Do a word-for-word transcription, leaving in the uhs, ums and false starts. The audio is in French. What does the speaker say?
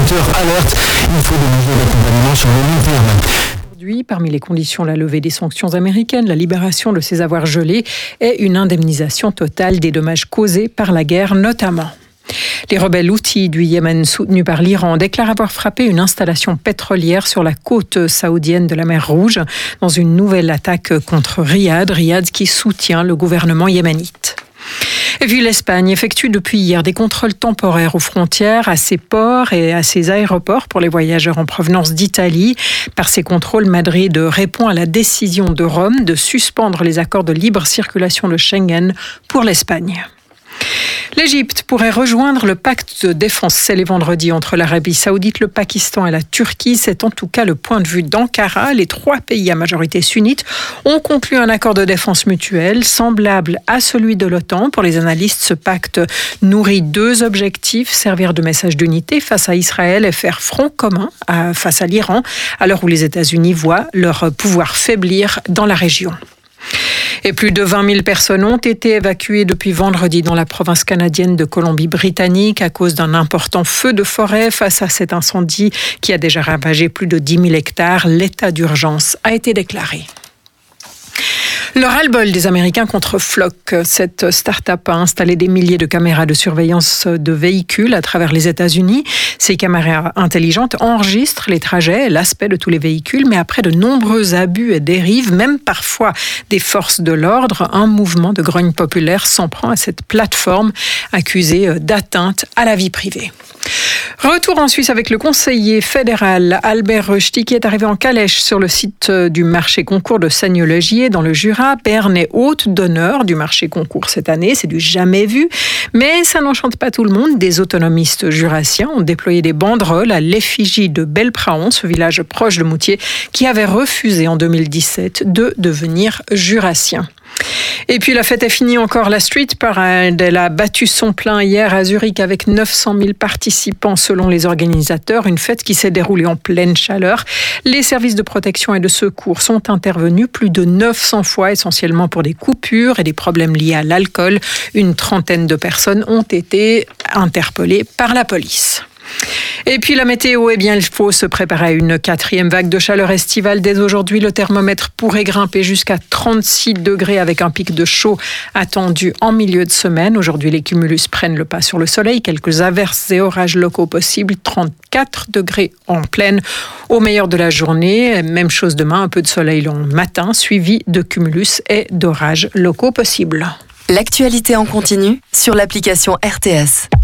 agriculteurs alertent, il faut des mesures d'accompagnement sur le long terme. Aujourd'hui, parmi les conditions, la levée des sanctions américaines, la libération de ces avoirs gelés et une indemnisation totale des dommages causés par la guerre notamment. Les rebelles houthis du Yémen soutenus par l'Iran déclarent avoir frappé une installation pétrolière sur la côte saoudienne de la mer Rouge dans une nouvelle attaque contre Riyad, Riyad qui soutient le gouvernement yéménite. Et puis l'Espagne effectue depuis hier des contrôles temporaires aux frontières, à ses ports et à ses aéroports pour les voyageurs en provenance d'Italie. Par ces contrôles, Madrid répond à la décision de Rome de suspendre les accords de libre circulation de Schengen pour l'Espagne. L'Égypte pourrait rejoindre le pacte de défense scellé vendredi entre l'Arabie saoudite, le Pakistan et la Turquie. C'est en tout cas le point de vue d'Ankara. Les trois pays à majorité sunnite ont conclu un accord de défense mutuelle semblable à celui de l'OTAN. Pour les analystes, ce pacte nourrit deux objectifs, servir de message d'unité face à Israël et faire front commun à, face à l'Iran, à l'heure où les États-Unis voient leur pouvoir faiblir dans la région. Et plus de vingt mille personnes ont été évacuées depuis vendredi dans la province canadienne de Colombie-Britannique à cause d'un important feu de forêt. Face à cet incendie qui a déjà ravagé plus de dix mille hectares, l'état d'urgence a été déclaré. Le ras-le-bol des Américains contre Flock. Cette start-up a installé des milliers de caméras de surveillance de véhicules à travers les États-Unis. Ces caméras intelligentes enregistrent les trajets et l'aspect de tous les véhicules, mais après de nombreux abus et dérives, même parfois des forces de l'ordre, un mouvement de grogne populaire s'en prend à cette plateforme accusée d'atteinte à la vie privée. Retour en Suisse avec le conseiller fédéral Albert Rösti qui est arrivé en calèche sur le site du marché concours de Seigneur-Legier dans le Jura. Berne est hôte d'honneur du marché concours cette année, c'est du jamais vu. Mais ça n'enchante pas tout le monde. Des autonomistes jurassiens ont déployé des banderoles à l'effigie de Belpraon, ce village proche de Moutier, qui avait refusé en deux mille dix-sept de devenir jurassien. Et puis la fête est finie encore. La Street Parade, elle a battu son plein hier à Zurich avec neuf cent mille participants selon les organisateurs. Une fête qui s'est déroulée en pleine chaleur. Les services de protection et de secours sont intervenus plus de neuf cents fois, essentiellement pour des coupures et des problèmes liés à l'alcool. Une trentaine de personnes ont été interpellées par la police. Et puis la météo, eh bien, il faut se préparer à une quatrième vague de chaleur estivale. Dès aujourd'hui, le thermomètre pourrait grimper jusqu'à trente-six degrés avec un pic de chaud attendu en milieu de semaine. Aujourd'hui, les cumulus prennent le pas sur le soleil. Quelques averses et orages locaux possibles. trente-quatre degrés en pleine au meilleur de la journée. Même chose demain, un peu de soleil le matin, suivi de cumulus et d'orages locaux possibles. L'actualité en continu sur l'application R T S.